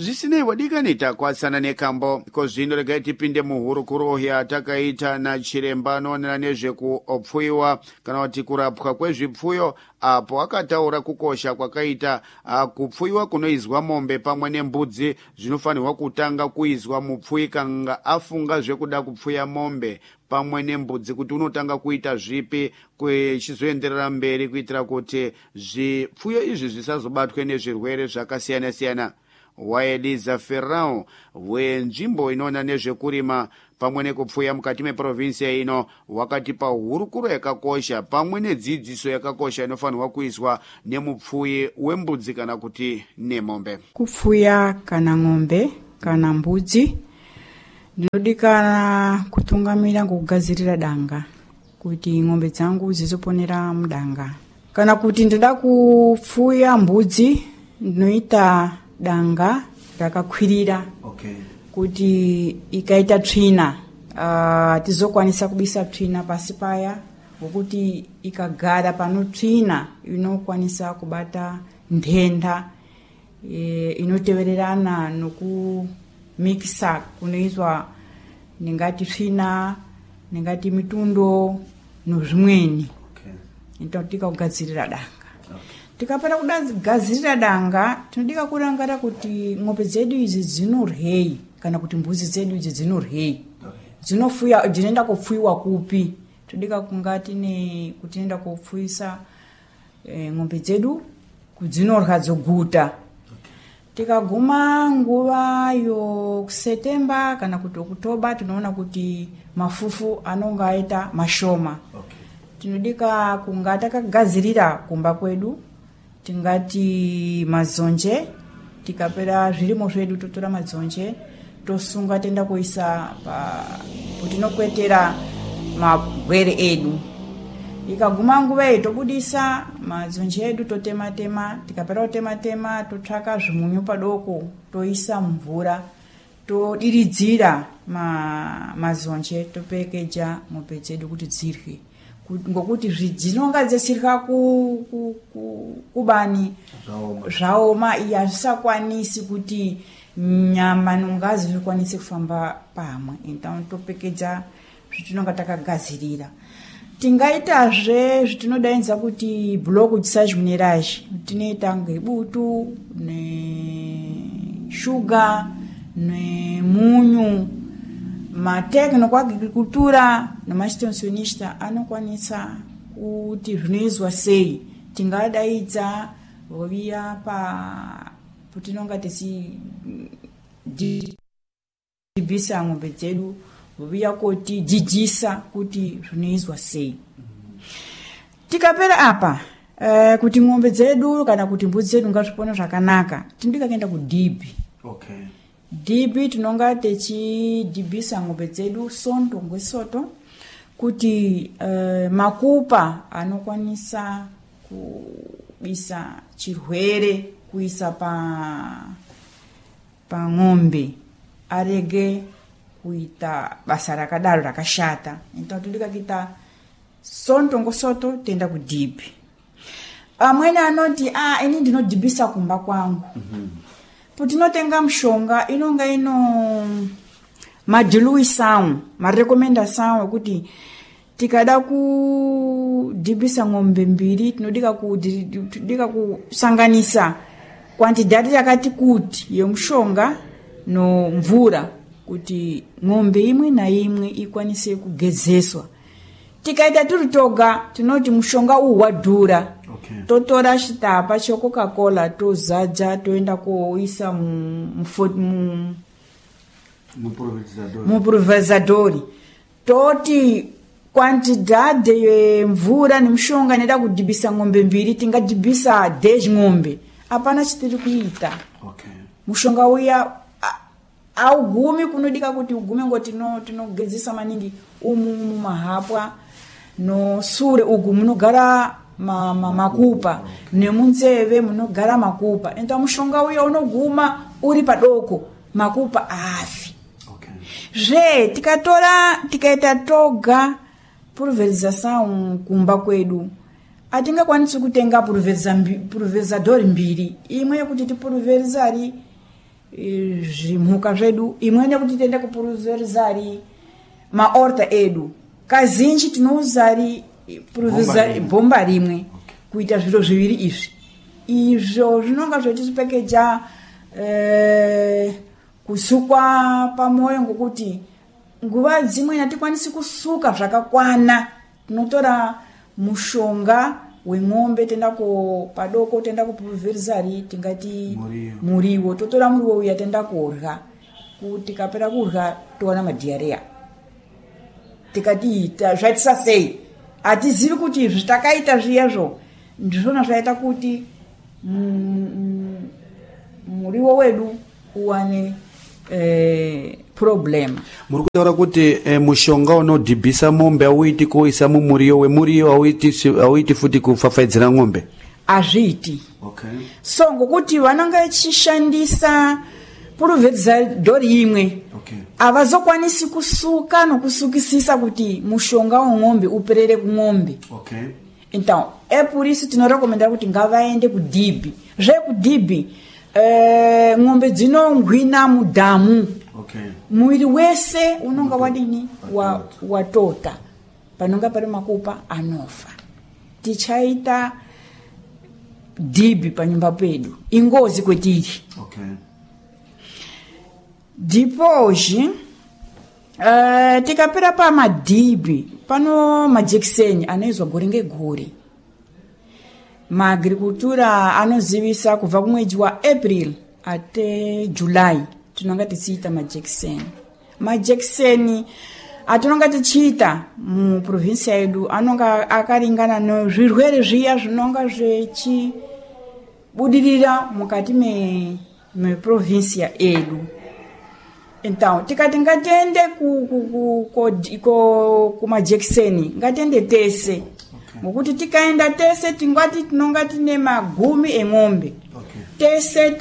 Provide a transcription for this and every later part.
zvisinei wadikanita kwasana nekambo kozvino regai tipinde muhurukuro uya takaita nachiremba anoonera nezvekuopfuyiwa kana kuti kurapwa kwezvipfuyo, apo akataura kukosha kwakaita kupfuyiwa kunoizwa mombe pamwe nembudzi zvinofanirwa kutanga kuizwa mupfuyi kana afunga zvekuda kupfuya mombe pamwe nembudzi kuti unotanga kuita zvipi kwechizoenderera mberi kuitira kuti zvipfuyo izvi zvisazobatwe nezvirwere zvakasiyana-siyana. Waeliza Ferrao wenzvimbo inoona nezvekurima pamwe nekupfuya mukati meprovinsia ino wakati pahurukuro yakakosha pamwe nedzidziso yakakosha inofanirwa kuizwa nemupfuyi wembudzi kana kuti nemombe. Kupfuya kana ng'ombe kana mbudzi ndinodikana kutungamira ngokugadzirira danga kuti ng'ombe dzangu zizoponera mudanga. Kana kuti ndida kupfuya mbudzi ndinoita danga rakakwirira, kuti ikaita tsvina tizokwanisa kubisa tsvina pasi paya, ngokuti ikagara pano tsvina inokwanisa kubata ndenda inotevererana nokumikisa kunoizwa ningati tsvina ningati mitundo nozvimweni. Tika kugadzirira danga. Tikapera kugadzirira danga tinodika kurangara kuti ng'ombe dzedu idzi dzinorhei kana kuti mbuzi dzedu idzi dzinorhei, dzinoenda kupfuyiwa kupi. Todika kungati kuti enda kupfuyisa ng'ombe dzedu kudzinorha dzoguta. Tikaguma nguva yo Septemba kana kuti Oktoba tinoona kuti mafufu anonga aita mashoma. Tinodika kungata kagadzirira kumba kwedu tingati mazonje. Tikapera zvirimo zvedu totora mazonje tosunga tenda kuisa kuti nokwetera magwere edu. Ikaguma nguva tobudisa mazonje edu totema-tema. Tikapera kutema-tema totsvaka zvimunyu padoko toisa mvura todiridzira mazonje topekeja ng'ombe dzedu kuti dzirye, ngokuti dzinonga dzesirya kubani zvaoma hazvisakwanisi kuti nyama nongazi zvikwanise kufamba pamwe. Então topekedza zvitinonga takagadzirira. Tingaitazve zvitinodainza kuti block dzisazvimuneraji, tinoita ngebutu neshuga nemunyu. Matekno kwa agricultura nemachitensionista anokwanisa kuti zvinoizwa sei. Tingadaidza voviya putinonga tisidibisa ng'ombe dzedu voviya kuti dzidzisa kuti zvinoizwa sei. Tikapera apa kuti ng'ombe dzedu kana kuti mbudzi dzedu ngazvipone zvakanaka tindika kuenda kudhibi. Dhibi tinonga techidhibisa ng'ombe dzedu sondo ngwesoto kuti makupa anokwanisa kubisa chirwere kuisa pa ng'ombe arege kuita basa rakadaro rakashata. Então tindika kita sondo ngwesoto tenda kudhibi. Amweni anoti ini ndinodhibisa kumba kwangu. Tinotenga mshonga inonga ino madiluisawo, marekomendasawo kuti tikada kudhibisa ng'ombe mbiri tinodika kusanganisa kwantidati yakati kuti yemshonga no mvura kuti ng'ombe imwe na imwe ikwanise kugezeswa. Tikaita turi toga tinoti mshonga wadhura. Totora chitapa cha Coca-Cola tozadza toenda kuisa mupulverizadori. Toti quantidade yemvura nemshonga neda kudhibisa ng'ombe mbiri tingadhibisa 10 ng'ombe. Apana chitiri kuita. Mshonga uya augumi kunodika kuti ugume ngoti tinogezesa maningi mahapwa no sure ugu munogara makupa nemunzeve munogara makupa. Enta mushonga uya unoguma uri padoko makupa afi. Tikaita toga pulverização kumba kwedu atingakwanisi kutenga pulverizadori mbiri. Imwe yekuti tipulverizari zimhuka zvedu imwene kuti tiende kupulverizari maorta edu kazhinji tinouzari pulverizari bhomba rimwe kuita zviro zviviri izvi. Izvo zvinonga zvetisipekeja kusukwa pamoyo ngokuti nguva dzimwe hatikwanisi kusuka zvakakwana. Tinotora mushonga wemombe tenda padoko tenda kupulverizari tingati muriwo, totora muriwo uya tenda kurya, kuti kapera kurya towana madhiareya. Tikati zvaitisa sei? Hatizivi kuti izvi takaita zviyazvo ndizvona zvaita kuti muriwo wedu uwane problem. Muri kutaura kuti mushonga unodhibhisa mombe auiti kuisa mumuriwo wemuriwo auiti futi kufafaidzira ng'ombe? Hazviiti. Okay. So ngokuti vananga vachishandisa pulverizadhori imwe, okay, havazokwanisi kusuka nokusukisisa kuti mushonga weng'ombe uperere kung'ombe. Okay. Então, é por isso que tinorekomenda kuti ngavaende kudhibhi. Zvekudhibhi ng'ombe dzinongwina mudhamu. Okay. Mwiri wese unonga wadini watota. Panonga pari makupa anofa. Tichaita dhibhi panyumba pedu. Ingozi kwetiri. Okay. Dipoji tikapera pa madhibhi pano majekiseni anoizwa gore ngegore. Maagricultura anozivisa kubva kumwedzi wa April ate July tinonga tichiita majekiseni. Majekiseni atinonga tichiita mu province yedu anonga akaringana nezvirwere zviya zvinonga zvechibudirira mukati me province yedu. Então, tikati ngatiende ku majekiseni, ngatiende tese. Ngokuti tikaenda tese tingati tinonga tine magumi eng'ombe. Okay. Tese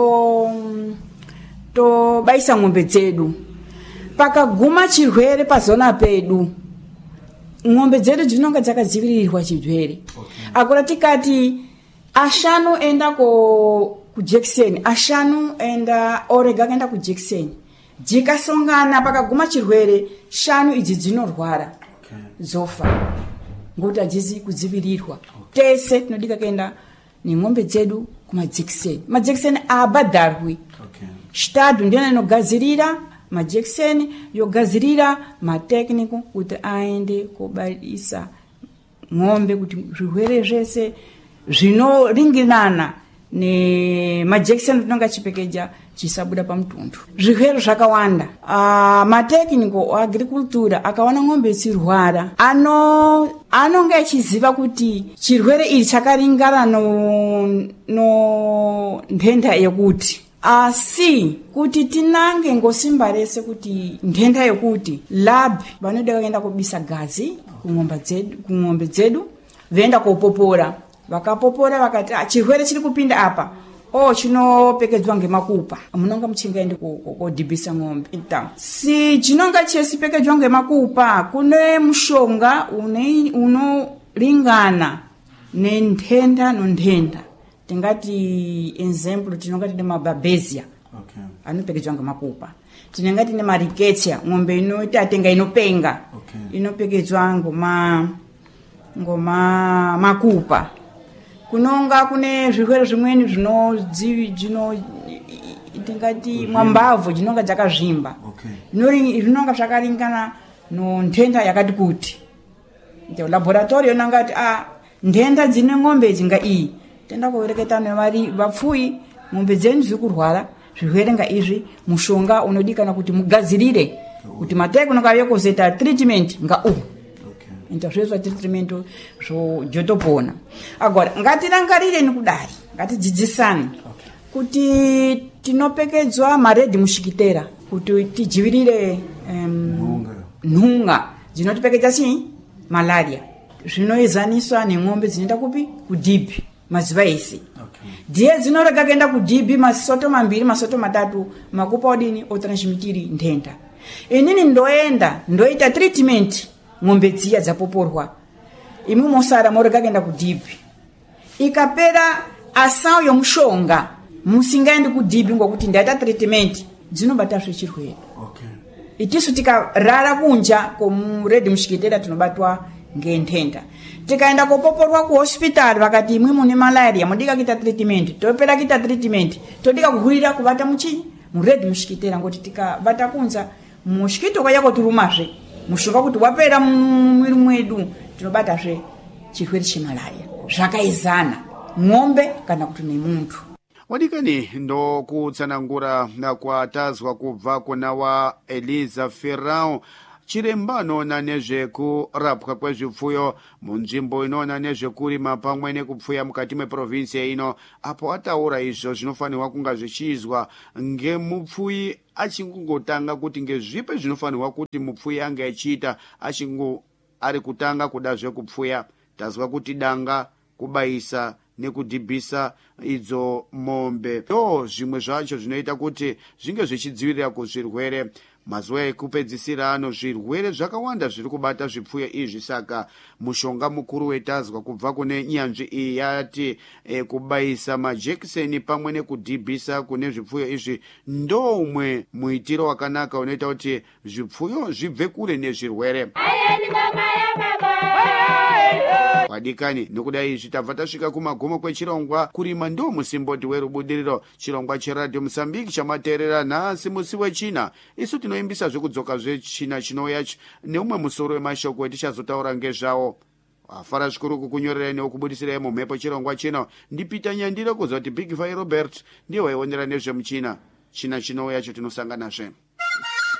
to baisa ng'ombe dzedu. Pakaguma chirwere pazona pedu. Ng'ombe dzedu dzinonga dzakadzivirirwa chirwere. Okay. Akora tikati ashanu enda ku jekiseni, ashanu enda orega kaenda ku jekiseni. Jikasongana pakaguma chirwere, shanu idzi dzinorwara. Okay. Zofa. Ngokuti hadzizi kudzivirirwa. Okay. Tese tinodika kaenda neng'ombe dzedu kumajekiseni. Majekiseni abhadharwi. Okay. Stadu ndiyo inogadzirira majekiseni, yogadzirira matekniko kuti aende kobaisa ng'ombe kuti zvirwere zvese zvinoringirana ne majekiseni tinonga chipekeja chisabuda pamutundu. Zvirwere zvakawanda. Matekniko agricultura akawana ng'ombe dzirwara anonga achiziva kuti chirwere ichi chakaringana no ndenda yekuti. Asi kuti tinange ngosimba rese kuti ndenda yekuti lab vanoda kaenda kubisa gazi kung'ombe dzedu voenda kopopora. Vakapopora vakati chirwere chiri kupinda apa. Chinopekedzwa ngemakupa. Munonga muchingaende kodhibhisa ng'ombe. Si chinonga chesipekedzwa ngemakupa kune mushonga unoringana nendenda nondenda. Tingati example tinonga tine mababesia. Okay. Anopekedzwa ngemakupa. Tinonga tine mariketia ng'ombe inoita atenga inopenga. Okay. Inopekedzwa ngoma makupa. Kunonga kune zvirwere zvimweni tingati mwambavhu dzinonga dzakazvimba. Okay. Zvinonga zvakaringana nondenda yakati kuti. Ndio laboratory yonangati ndenda dzine ng'ombe dzinga iyi. Tenda kuvereketa nevari vapfuyi ng'ombe dzenu dziri kurwara zvirwere nga izvi mushonga unodikana kuti mugadzirire kuti matekniko yokozeta treatment nga Então zvezva treatment zvotopona. Agora ngatirangarire nekudari, ngatidzidzisane kuti tinopekedzwa maredi mushikitera kuti tidzivirire nhunga dzinotipekedzwa malaria. Zvinoezaniswa neng'ombe dzinoenda kupi kudhibhi mazuva ese. Ndiye dzinorega kuenda kudhibhi masoto mambiri masoto matatu makupa odini otransmitiri ndenda. Inini ndoita treatment ng'ombe dziya dzapoporwa. Imi mosara morega kuenda kudhibhi. Ikapera asao yomushonga musingaendi kudhipi ngokuti ndaita treatment dzinobatazve chirwere. Itisu tikarara kunja komuredhi mushikitera tinobatwa ngenthenda. Tikaenda kopoporwa kuhospitali vakati imwe mune malaria mudika kita treatment topera kita treatment todika kuhurira kuvata muchinyi muredhi mushikitera ngoti tikavata kunza mushikito kwayako turumazve mushuka kuti wapera mumwiri mwedu tinobatazve chirwere chemalaria zvakaizana ng'ombe kana kuti nemuntu. Wadikani ndo kutsanangura kwatazwa kubva kuna wa Eliza Ferrao chiremba anoona nezvekurapwa kwezvipfuyo munzvimbo inoona nezvekurima pamwe nekupfuya mukati meprovinsi ino, apo ataura izvo zvinofanirwa kunga zvichiizwa ngemupfuyi achingotanga kuti ngezvipi zvinofanirwa kuti mupfuyi ange achiita ari kutanga kuda zvekupfuya. Tazwa kuti danga, kubayisa nekudhibhisa idzo mombe zvimwe zvacho zvinoita kuti zvinge zvichidzivirira kuzvirwere. Mazuva ekupedzisira ano zvirwere zvakawanda zviri kubata zvipfuyo izvi, saka mushonga mukuru wetazwa kubva kune nyanzvi iyi yati kubayisa majekiseni pamwe nekudhibhisa kune zvipfuyo izvi ndomwe muitiro wakanaka unoita kuti zvipfuyo zvibve kure nezvirwere. Wadikani nekuda izvi tabva tasvika kumagomo kwechirongwa kurima ndo musimboti werubudiriro. Chirongwa cheradhio Mozambique chamateerera nhasi musi wechina. Isu tinoimbisa zvekudzoka zvechina chinouya neumwe musoro wemashoko etichazotaura ngezvawo. Afara zvikuru kukunyorera nekubudisira mumhepo chirongwa chino ndipita Nyandiro kuzoti Big Fire Robert ndiye waionera nezvemuchina. China chinouya chatinosangana zve.